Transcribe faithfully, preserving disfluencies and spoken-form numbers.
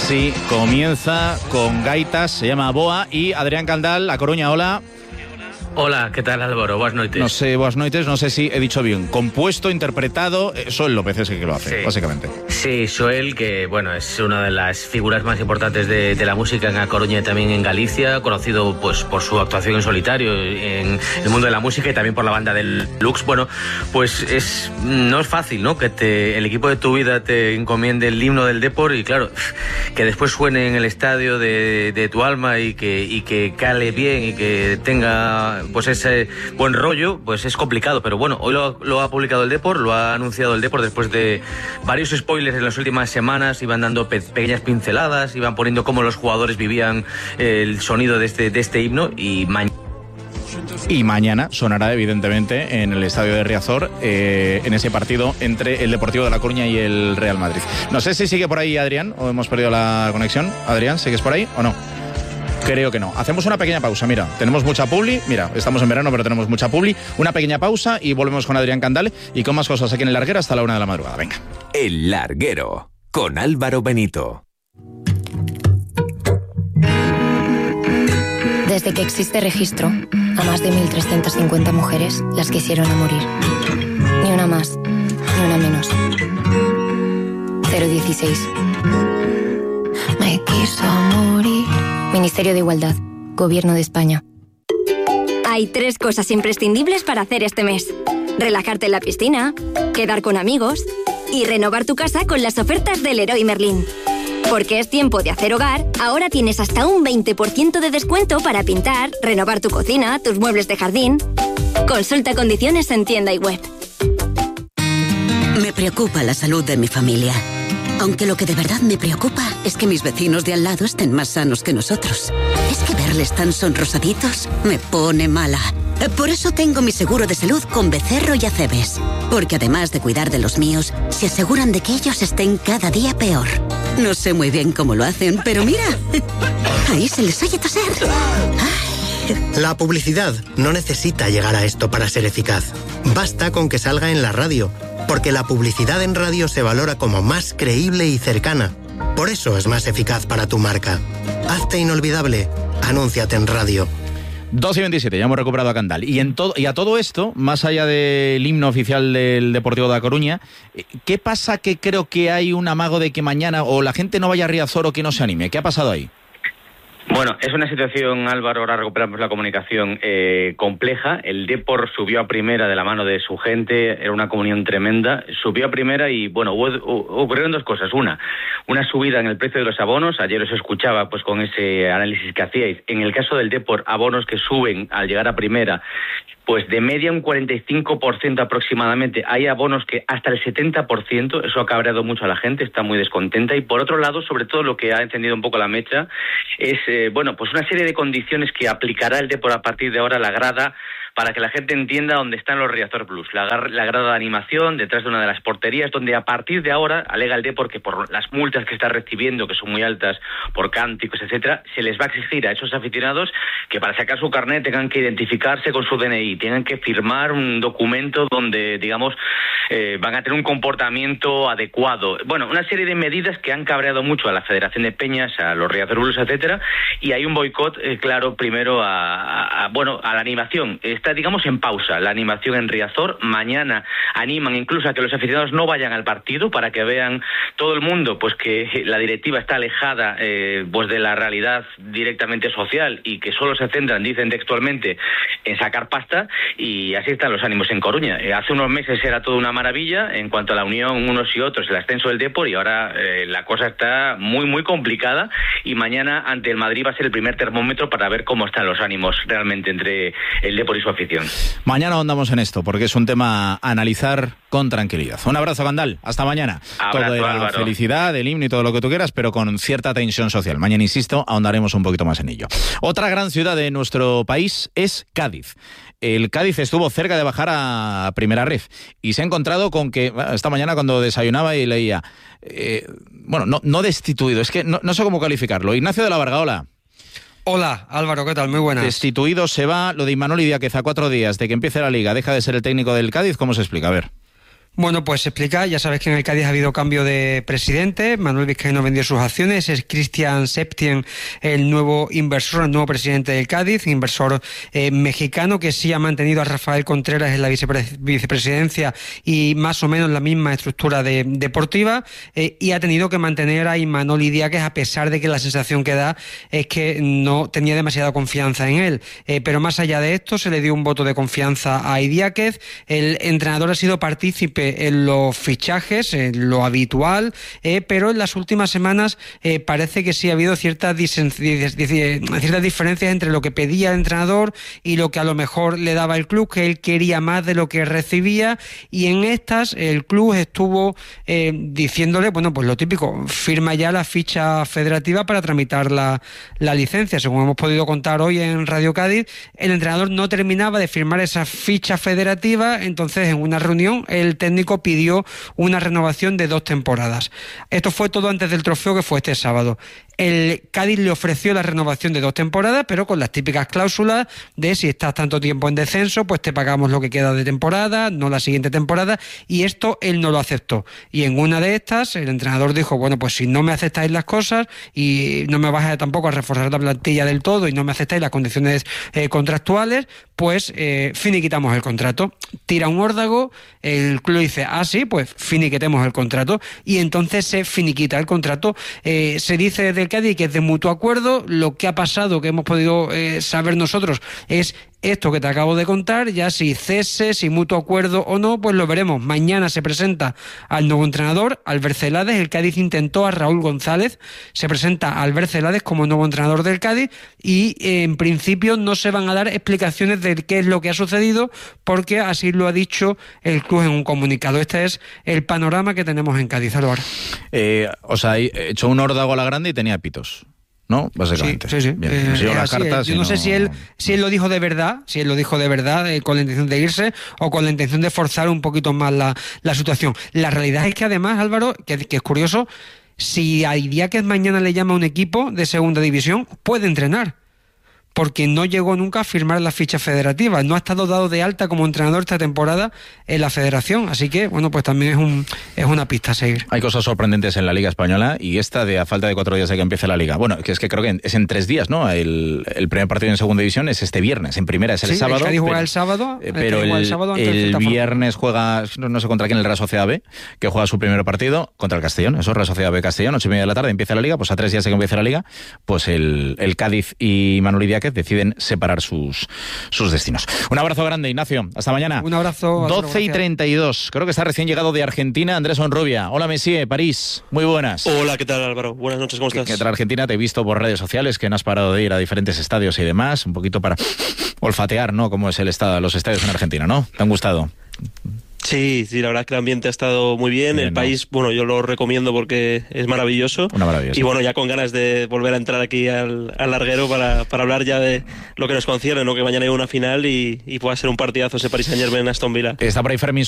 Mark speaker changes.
Speaker 1: Sí, comienza con gaitas, se llama Boa, y Adrián Candal, A Coruña, hola.
Speaker 2: Hola, ¿qué tal, Álvaro? Buenas noches.
Speaker 1: No sé, buenas noches, no sé si he dicho bien. Compuesto, interpretado, Xoel López es el que lo hace, sí. Básicamente.
Speaker 2: Sí, Xoel, que bueno, es una de las figuras más importantes de, de la música en A Coruña y también en Galicia, conocido pues por su actuación en solitario en el mundo de la música y también por la banda del Lux. Bueno, pues es no es fácil, ¿no? Que te, el equipo de tu vida te encomiende el himno del Depor y claro, que después suene en el estadio de, de tu alma y que, y que cale bien y que tenga pues ese buen rollo, pues es complicado, pero bueno, hoy lo, lo ha publicado el Depor, lo ha anunciado el Depor después de varios spoilers en las últimas semanas, iban dando pe- pequeñas pinceladas, iban poniendo cómo los jugadores vivían el sonido de este, de este himno y mañana
Speaker 1: Y mañana sonará, evidentemente, en el estadio de Riazor, eh, en ese partido entre el Deportivo de La Coruña y el Real Madrid. No sé si sigue por ahí Adrián, o hemos perdido la conexión. Adrián, ¿sigues por ahí o no? Creo que no. Hacemos una pequeña pausa, mira, tenemos mucha publi, mira, estamos en verano pero tenemos mucha publi, una pequeña pausa y volvemos con Adrián Candal y con más cosas aquí en El Larguero hasta la una de la madrugada, venga.
Speaker 3: El Larguero, con Álvaro Benito.
Speaker 4: Desde que existe registro, a más de mil trescientas cincuenta mujeres las quisieron a morir. Ni una más, ni una menos. cero dieciséis. Me quiso morir. Ministerio de Igualdad, Gobierno de España.
Speaker 5: Hay tres cosas imprescindibles para hacer este mes: relajarte en la piscina, quedar con amigos y renovar tu casa con las ofertas del Leroy Merlin. Porque es tiempo de hacer hogar, ahora tienes hasta un veinte por ciento de descuento para pintar, renovar tu cocina, tus muebles de jardín. Consulta condiciones en tienda y web.
Speaker 6: Me preocupa la salud de mi familia. Aunque lo que de verdad me preocupa es que mis vecinos de al lado estén más sanos que nosotros. Es que verles tan sonrosaditos me pone mala. Por eso tengo mi seguro de salud con Becerro y Acebes. Porque además de cuidar de los míos, se aseguran de que ellos estén cada día peor. No sé muy bien cómo lo hacen, pero mira, ahí se les oye toser. Ay.
Speaker 7: La publicidad no necesita llegar a esto para ser eficaz. Basta con que salga en la radio. Porque la publicidad en radio se valora como más creíble y cercana. Por eso es más eficaz para tu marca. Hazte inolvidable. Anúnciate en radio.
Speaker 1: dos y veintisiete, ya hemos recuperado a Candal. Y, en todo, y a todo esto, más allá del himno oficial del Deportivo de La Coruña, ¿qué pasa que creo que hay un amago de que mañana o la gente no vaya a Riazor o que no se anime? ¿Qué ha pasado ahí?
Speaker 2: Bueno, es una situación, Álvaro, ahora recuperamos la comunicación, eh, compleja. El Depor subió a primera de la mano de su gente, era una comunión tremenda. Subió a primera y, bueno, hubo, ocurrieron dos cosas. Una, una subida en el precio de los abonos. Ayer os escuchaba pues con ese análisis que hacíais. En el caso del Depor, abonos que suben al llegar a primera, pues de media un cuarenta y cinco por ciento aproximadamente. Hay abonos que hasta el setenta por ciento, eso ha cabreado mucho a la gente, está muy descontenta. Y por otro lado, sobre todo lo que ha encendido un poco la mecha, es, eh, bueno, pues una serie de condiciones que aplicará el Depor a partir de ahora, la grada, para que la gente entienda dónde están los Riazor Blues. La, la grada de animación detrás de una de las porterías, donde a partir de ahora, alega el Depor que por las multas que está recibiendo, que son muy altas por cánticos, etcétera, se les va a exigir a esos aficionados que para sacar su carnet tengan que identificarse con su D N I, tengan que firmar un documento donde, digamos, eh, van a tener un comportamiento adecuado. Bueno, una serie de medidas que han cabreado mucho a la Federación de Peñas, a los Riazor Blues, etcétera, y hay un boicot, eh, claro, primero a, a, a, bueno, a la animación. Está, digamos, en pausa la animación en Riazor. Mañana animan incluso a que los aficionados no vayan al partido para que vean todo el mundo pues que la directiva está alejada eh, pues de la realidad directamente social y que solo se centran, dicen textualmente, en sacar pasta, y así están los ánimos en Coruña. Eh, hace unos meses era toda una maravilla en cuanto a la unión unos y otros, el ascenso del Depor, y ahora eh, la cosa está muy muy complicada y mañana ante el Madrid va a ser el primer termómetro para ver cómo están los ánimos realmente entre el Depor y su afición.
Speaker 1: Mañana ahondamos en esto porque es un tema a analizar con tranquilidad. Un abrazo, Candal, hasta mañana.
Speaker 2: Abrazo,
Speaker 1: todo de la
Speaker 2: Álvaro.
Speaker 1: felicidad, el himno y todo lo que tú quieras, pero con cierta tensión social. Mañana, insisto, ahondaremos un poquito más en ello. Otra gran ciudad de nuestro país es Cádiz. El Cádiz estuvo cerca de bajar a Primera Ref y se ha encontrado con que, esta mañana cuando desayunaba y leía, eh, bueno, no, no destituido, es que no, no sé cómo calificarlo. Ignacio de la Varga, hola.
Speaker 8: Hola, Álvaro, ¿qué tal? Muy buenas.
Speaker 1: Destituido se va, lo de Imanol Idiáquez a cuatro días de que empiece la Liga, deja de ser el técnico del Cádiz, ¿cómo se explica? A ver.
Speaker 8: Bueno, pues explica, ya sabes que en el Cádiz ha habido cambio de presidente, Manuel Vizcaíno vendió sus acciones, es Cristian Septien el nuevo inversor, el nuevo presidente del Cádiz, inversor eh, mexicano que sí ha mantenido a Rafael Contreras en la vicepre vicepresidencia y más o menos la misma estructura de, deportiva eh, y ha tenido que mantener a Imanol Idiáquez a pesar de que la sensación que da es que no tenía demasiada confianza en él. Eh, pero más allá de esto se le dio un voto de confianza a Idiáquez, el entrenador ha sido partícipe en los fichajes, en lo habitual, eh, pero en las últimas semanas eh, parece que sí ha habido ciertas, ciertas diferencias entre lo que pedía el entrenador y lo que a lo mejor le daba el club, que él quería más de lo que recibía, y en estas el club estuvo eh, diciéndole, bueno, pues lo típico, firma ya la ficha federativa para tramitar la, la licencia. Según hemos podido contar hoy en Radio Cádiz, el entrenador no terminaba de firmar esa ficha federativa, entonces en una reunión el técnico pidió una renovación de dos temporadas. Esto fue todo antes del trofeo, que fue este sábado. El Cádiz le ofreció la renovación de dos temporadas, pero con las típicas cláusulas de si estás tanto tiempo en descenso, pues te pagamos lo que queda de temporada, no la siguiente temporada, y esto él no lo aceptó. Y en una de estas, el entrenador dijo, bueno, pues si no me aceptáis las cosas y no me vais a tampoco a reforzar la plantilla del todo y no me aceptáis las condiciones eh, contractuales, pues eh, finiquitamos el contrato. Tira un órdago, el club dice, ah, sí, pues finiquitemos el contrato, y entonces se finiquita el contrato. Eh, se dice desde el Cádiz que es de mutuo acuerdo. Lo que ha pasado, que hemos podido eh, saber nosotros, es esto que te acabo de contar. Ya si cese, si mutuo acuerdo o no, pues lo veremos. Mañana se presenta al nuevo entrenador, Albert Celades. El Cádiz intentó a Raúl González, se presenta a Albert Celades como nuevo entrenador del Cádiz y eh, en principio no se van a dar explicaciones de qué es lo que ha sucedido, porque así lo ha dicho el club en un comunicado. Este es el panorama que tenemos en Cádiz, Álvaro.
Speaker 1: Eh, o sea, he hecho un órdago a la grande y tenía pitos, ¿no? Básicamente.
Speaker 8: Sí, sí, sí.
Speaker 1: Bien,
Speaker 8: Eh,
Speaker 1: nos llevo las
Speaker 8: así
Speaker 1: cartas
Speaker 8: es. Yo
Speaker 1: y
Speaker 8: no,
Speaker 1: no
Speaker 8: sé si él, si él lo dijo de verdad, si él lo dijo de verdad, eh, con la intención de irse o con la intención de forzar un poquito más la, la situación. La realidad es que además, Álvaro, que, que es curioso, si a Idiáquez mañana le llama a un equipo de segunda división, puede entrenar, porque no llegó nunca a firmar la ficha federativa, no ha estado dado de alta como entrenador esta temporada en la federación, así que, bueno, pues también es un es una pista a seguir.
Speaker 1: Hay cosas sorprendentes en la Liga Española, y esta de a falta de cuatro días de que empiece la Liga. Bueno, que es que creo que es en tres días, ¿no? El, el primer partido en segunda división es este viernes, en primera es el
Speaker 8: sí,
Speaker 1: sábado.
Speaker 8: El Cádiz juega
Speaker 1: pero,
Speaker 8: el sábado,
Speaker 1: eh, pero el,
Speaker 8: el, sábado
Speaker 1: el viernes juega, no, no sé contra quién, el Real Sociedad B, que juega su primer partido contra el Castellón, eso, Real Sociedad B Castellón, ocho y media de la tarde, empieza la Liga, pues a tres días de que empiece la Liga, pues el, el Cádiz y Manuel Idiáquez deciden separar sus, sus destinos. Un abrazo grande, Ignacio. Hasta mañana.
Speaker 8: Un abrazo.
Speaker 1: doce y treinta y dos. Creo que está recién llegado de Argentina Andrés Honrubia. Hola, Messier, París. Muy buenas.
Speaker 9: Hola, ¿qué tal, Álvaro? Buenas noches, ¿cómo estás?
Speaker 1: ¿Qué tal, Argentina? Te he visto por redes sociales que no has parado de ir a diferentes estadios y demás, un poquito para olfatear, ¿no? Cómo es el estado, los estadios en Argentina, ¿no? ¿Te han gustado?
Speaker 9: Sí, sí, la verdad es que el ambiente ha estado muy bien. bien el ¿no? país, bueno, yo lo recomiendo porque es maravilloso.
Speaker 1: Una maravilla.
Speaker 9: Y bueno, ya con ganas de volver a entrar aquí al, al larguero para, para hablar ya de lo que nos concierne, ¿no? Que mañana hay una final y, y pueda ser un partidazo ese Paris Saint-Germain-Aston Villa.
Speaker 1: Está por ahí Fermín